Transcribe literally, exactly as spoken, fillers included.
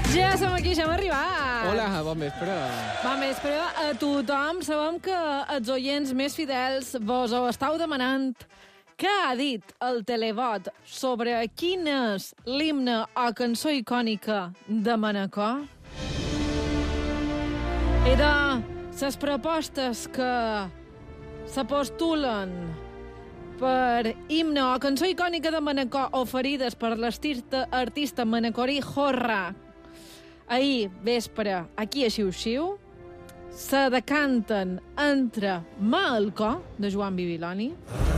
Ja som aquí, ja hem arribat. Hola, bon vespre. Bon vespre a tothom. Sabem que els oients més fidels vos ho estàu demanant. Què ha dit el televot sobre quin és l'himne o cançó icònica de Manacor? I de les propostes que s'apostulen per himne o cançó icònica de Manacor oferides per l'artista artista manacorí Jorra ahir vespre aquí a Xiu-Xiu, se decanten entre Malcor, de Joan Bibiloni,